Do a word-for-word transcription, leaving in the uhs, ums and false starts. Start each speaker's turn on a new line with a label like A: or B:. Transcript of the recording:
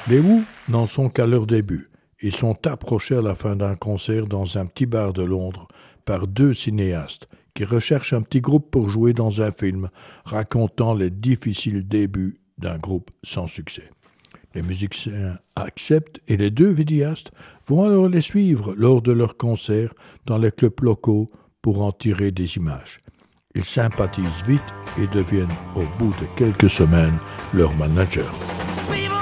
A: Les Who n'en sont qu'à leur début. Ils sont approchés à la fin d'un concert dans un petit bar de Londres par deux cinéastes qui recherchent un petit groupe pour jouer dans un film racontant les difficiles débuts d'un groupe sans succès. Les musiciens acceptent et les deux vidéastes vont alors les suivre lors de leurs concerts dans les clubs locaux pour en tirer des images. Ils sympathisent vite et deviennent, au bout de quelques semaines, leurs managers.